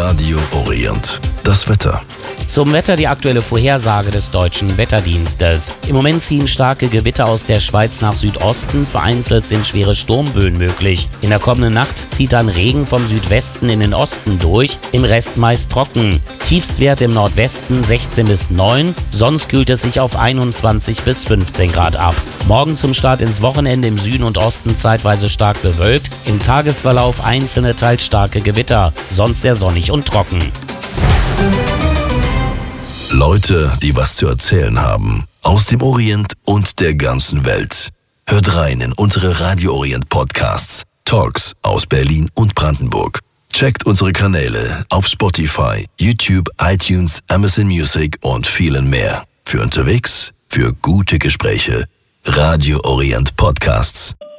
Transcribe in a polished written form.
Radio Orient. Das Wetter. Zum Wetter die aktuelle Vorhersage des Deutschen Wetterdienstes. Im Moment ziehen starke Gewitter aus der Schweiz nach Südosten, vereinzelt sind schwere Sturmböen möglich. In der kommenden Nacht zieht dann Regen vom Südwesten in den Osten durch, im Rest meist trocken. Tiefstwerte im Nordwesten 16 bis 9, sonst kühlt es sich auf 21 bis 15 Grad ab. Morgen zum Start ins Wochenende im Süden und Osten zeitweise stark bewölkt, im Tagesverlauf einzelne teils starke Gewitter, sonst sehr sonnig und trocken. Leute, die was zu erzählen haben. Aus dem Orient und der ganzen Welt. Hört rein in unsere Radio Orient Podcasts. Talks aus Berlin und Brandenburg. Checkt unsere Kanäle auf Spotify, YouTube, iTunes, Amazon Music und vielen mehr. Für unterwegs, für gute Gespräche. Radio Orient Podcasts.